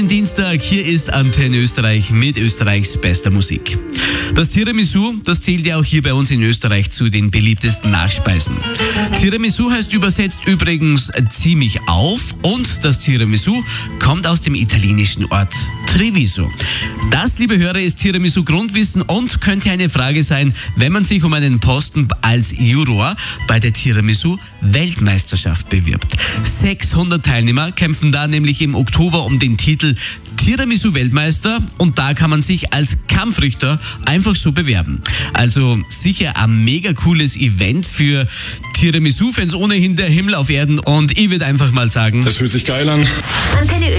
Dienstag, hier ist Antenne Österreich mit Österreichs bester Musik. Das Tiramisu, das zählt ja auch hier bei uns in Österreich zu den beliebtesten Nachspeisen. Tiramisu heißt übersetzt übrigens ziemlich auf und das Tiramisu kommt aus dem italienischen Ort Treviso. Das, liebe Hörer, ist Tiramisu Grundwissen und könnte eine Frage sein, wenn man sich um einen Posten als Juror bei der Tiramisu Weltmeisterschaft bewirbt. 600 Teilnehmer kämpfen da nämlich im Oktober um den Titel Tiramisu Weltmeister und da kann man sich als Kampfrichter einfach so bewerben. Also sicher ein mega cooles Event für Tiramisu-Fans, ohnehin der Himmel auf Erden und ich würde einfach mal sagen, das fühlt sich geil an. Antenne